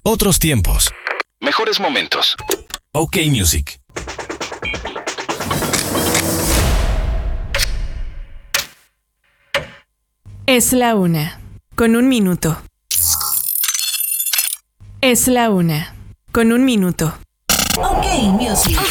Otros tiempos. Mejores momentos. OK Music. Es la 1:01. Es la 1:01. OK Music.